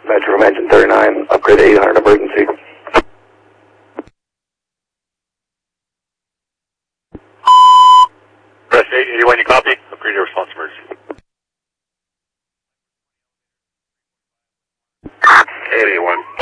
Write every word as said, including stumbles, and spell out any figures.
Metro from engine thirty-nine, upgrade to eight hundred emergency. Press eight eighty-one, you copy? Upgrade your response emergency. eighty-one.